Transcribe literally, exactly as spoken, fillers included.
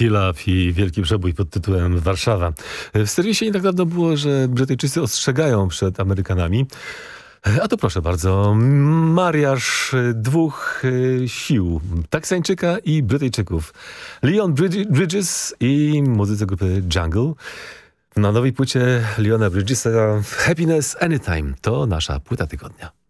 Still Up i wielki przebój pod tytułem Warszawa. W serwisie nie tak dawno było, że Brytyjczycy ostrzegają przed Amerykanami. A to proszę bardzo, mariaż dwóch sił, Teksańczyka i Brytyjczyków. Leon Bridges i muzycy grupy Jungle. Na nowej płycie Leona Bridgesa Happiness Anytime to nasza płyta tygodnia.